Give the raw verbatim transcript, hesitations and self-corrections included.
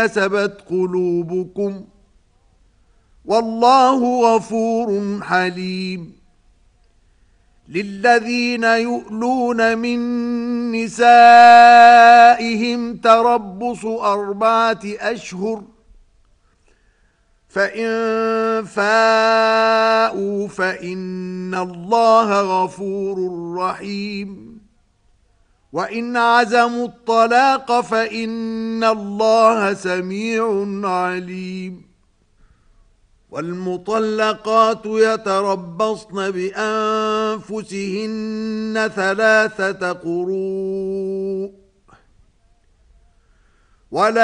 كسبت قلوبكم والله غفور حليم. للذين يؤلون من نسائهم تربص أربعة أشهر فإن فاءوا فإن الله غفور رحيم. وإن عزموا الطلاق فإن الله سميع عليم. والمطلقات يتربصن بأنفسهن ثلاثة قروء ولا